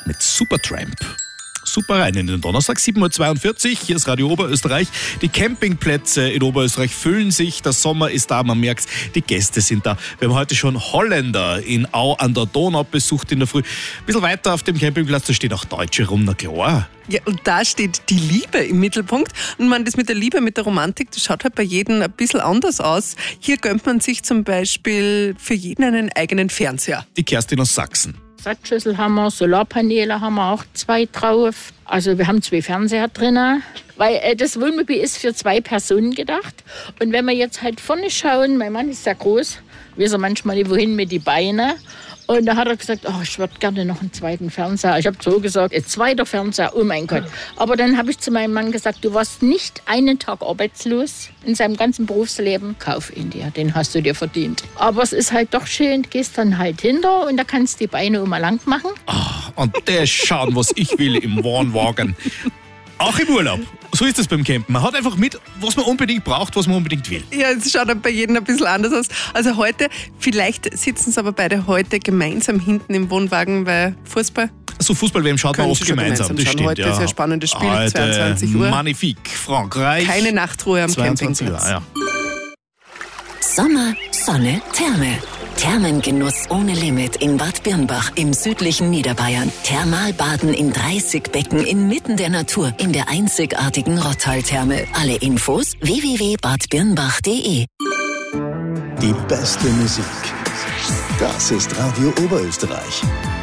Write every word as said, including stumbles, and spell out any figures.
mit Supertramp. Super rein in den Donnerstag, sieben Uhr zweiundvierzig, hier ist Radio Oberösterreich. Die Campingplätze in Oberösterreich füllen sich, der Sommer ist da, man merkt, die Gäste sind da. Wir haben heute schon Holländer in Au an der Donau besucht in der Früh. Ein bisschen weiter auf dem Campingplatz, da stehen auch Deutsche rum, na klar. Ja, und da steht die Liebe im Mittelpunkt. Und man, das mit der Liebe, mit der Romantik, das schaut halt bei jedem ein bisschen anders aus. Hier gönnt man sich zum Beispiel für jeden einen eigenen Fernseher. Die Kerstin aus Sachsen. Satzschüssel haben wir, Solarpaneele haben wir auch zwei drauf. Also wir haben zwei Fernseher drin, weil äh, das Wohnmobil ist für zwei Personen gedacht. Und wenn wir jetzt halt vorne schauen, mein Mann ist sehr groß, weiß er manchmal nicht wohin mit die Beine. Und da hat er gesagt, oh, ich würde gerne noch einen zweiten Fernseher. Ich habe so gesagt, ein zweiter Fernseher, oh mein Gott. Aber dann habe ich zu meinem Mann gesagt, du warst nicht einen Tag arbeitslos in seinem ganzen Berufsleben. Kauf ihn dir, den hast du dir verdient. Aber es ist halt doch schön, du gehst dann halt hinter und da kannst du die Beine immer lang machen. Oh, und der schauen, was ich will im Wohnwagen. Auch im Urlaub. So ist es beim Campen. Man hat einfach mit, was man unbedingt braucht, was man unbedingt will. Ja, es schaut halt bei jedem ein bisschen anders aus. Also heute, vielleicht sitzen sie aber beide heute gemeinsam hinten im Wohnwagen, weil Fußball... So Fußball-W M schaut man oft gemeinsam, gemeinsam das schauen. stimmt. Heute ja. ist ein spannendes Spiel, Heute zweiundzwanzig Uhr. Magnifique, Frankreich. Keine Nachtruhe am zweiundzwanzig Campingplatz. Uhr, ja. Sommer, Sonne, Therme. Thermengenuss ohne Limit in Bad Birnbach im südlichen Niederbayern. Thermalbaden in dreißig Becken inmitten der Natur in der einzigartigen Rottal-Therme. Alle Infos w w w punkt bad birnbach punkt de. Die beste Musik. Das ist Radio Oberösterreich.